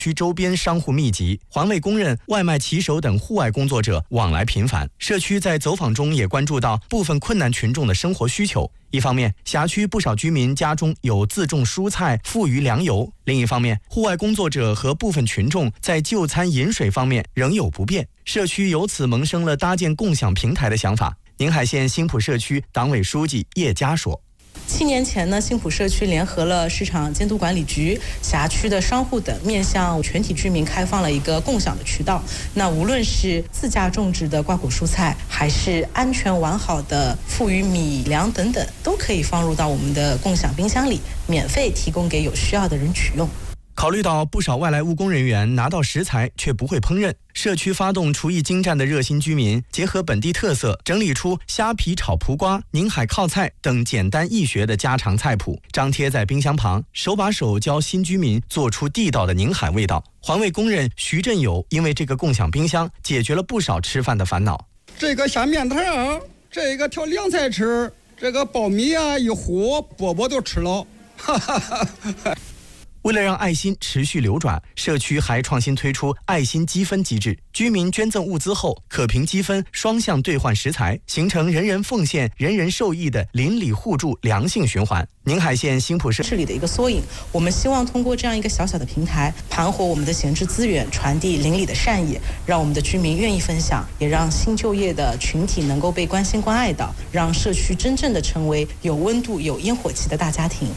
区周边商户密集，环卫工人、外卖骑手等户外工作者往来频繁。社区在走访中也关注到部分困难群众的生活需求。一方面，辖区不少居民家中有自种蔬菜、富余粮油；另一方面，户外工作者和部分群众在就餐饮水方面仍有不便。社区由此萌生了搭建共享平台的想法。宁海县新浦社区党委书记叶佳说 ，7年前呢，新浦社区联合了市场监督管理局、辖区的商户等，面向全体居民开放了一个共享的渠道。那无论是自家种植的瓜果蔬菜，还是安全完好的富余米粮等等，都可以放入到我们的共享冰箱里，免费提供给有需要的人取用。 考虑到不少外来务工人员拿到食材却不会烹饪，社区发动厨艺精湛的热心居民，结合本地特色，整理出虾皮炒蒲瓜、宁海靠菜等简单易学的家常菜谱，张贴在冰箱旁，手把手教新居民做出地道的宁海味道。环卫工人徐振友因为这个共享冰箱，解决了不少吃饭的烦恼。 这个下面条，这个调凉菜吃，这个苞米啊一和，饽饽都吃了。哈哈哈哈。 为了让爱心持续流转，社区还创新推出爱心积分机制，居民捐赠物资后，可凭积分双向兑换食材，形成人人奉献、人人受益的邻里互助良性循环。宁海县新浦市里的一个缩影，我们希望通过这样一个小小的平台，盘活我们的闲置资源，传递邻里的善意，让我们的居民愿意分享，也让新就业的群体能够被关心关爱到，让社区真正的成为有温度、有烟火气的大家庭。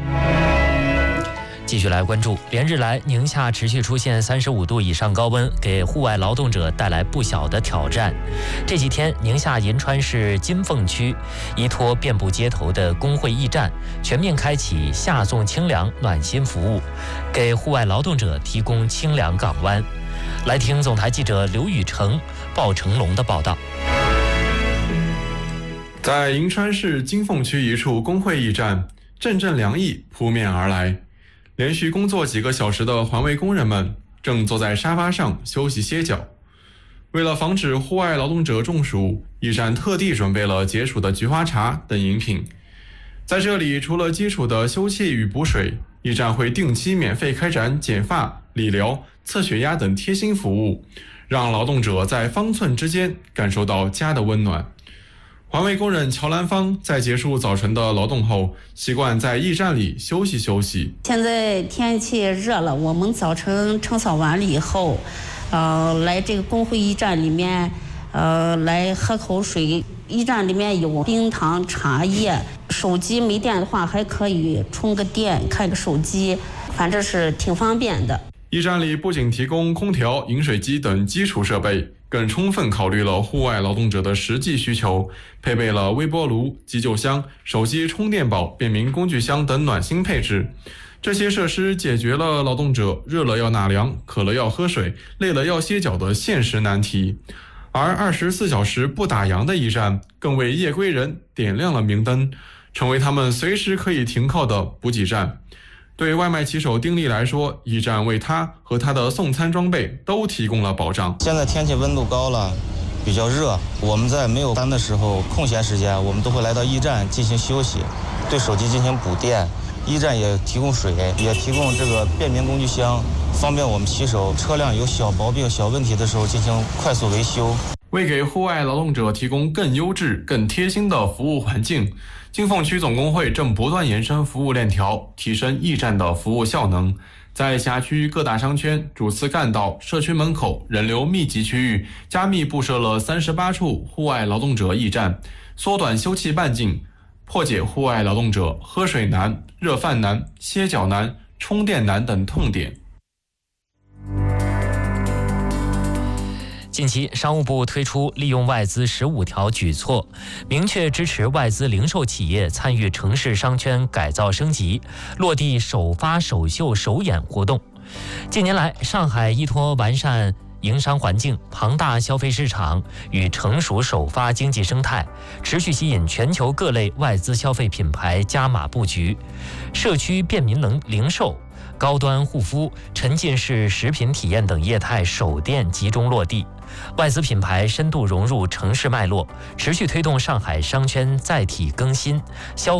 继续来关注，连日来宁夏持续出现35度以上高温，给户外劳动者带来不小的挑战。这几天，宁夏银川市金凤区依托遍布街头的工会驿站，全面开启下送清凉暖心服务，给户外劳动者提供清凉港湾。来听总台记者刘宇成、鲍成龙的报道。 在银川市金凤区一处工会驿站，阵阵凉意扑面而来。连续工作几个小时的环卫工人们正坐在沙发上休息歇脚。为了防止户外劳动者中暑，驿站特地准备了解暑的菊花茶等饮品。在这里，除了基础的休憩与补水，驿站会定期免费开展剪发、理疗、测血压等贴心服务，让劳动者在方寸之间感受到家的温暖。环卫工人乔兰芳在结束早晨的劳动后，习惯在驿站里休息休息。 现在天气热了，我们早晨清扫完了以后，来这个工会驿站里面，来喝口水。驿站里面有冰糖、茶叶，手机没电的话还可以充个电，看个手机，反正是挺方便的。 驿站里不仅提供空调、饮水机等基础设备，更充分考虑了户外劳动者的实际需求，配备了微波炉、急救箱、手机充电宝、便民工具箱等暖心配置。这些设施解决了劳动者热了要纳凉、渴了要喝水、累了要歇脚的现实难题。而24小时不打烊的驿站，更为夜归人点亮了明灯，成为他们随时可以停靠的补给站。对外卖骑手丁力来说，驿站为他和他的送餐装备都提供了保障。 现在天气温度高了，比较热，我们在没有班的时候，空闲时间我们都会来到驿站进行休息，对手机进行补电。驿站也提供水，也提供这个便民工具箱，方便我们骑手车辆有小毛病、小问题的时候进行快速维修。 为给户外劳动者提供更优质、更贴心的服务环境，金凤区总工会正不断延伸服务链条，提升驿站的服务效能。在辖区各大商圈、主次干道、社区门口人流密集区域，加密布设了38处户外劳动者驿站，缩短休憩半径，破解户外劳动者喝水难、热饭难、歇脚难、充电难等痛点。 近期，商务部推出利用外资15条举措，明确支持外资零售企业参与城市商圈改造升级，落地首发、首秀、首演活动。近年来，上海依托完善营商环境、庞大消费市场与成熟首发经济生态，持续吸引全球各类外资消费品牌加码布局，社区便民零售、高端护肤、沉浸式食品体验等业态首店集中落地，外资品牌深度融入城市脉络，持续推动上海商圈载体更新、消费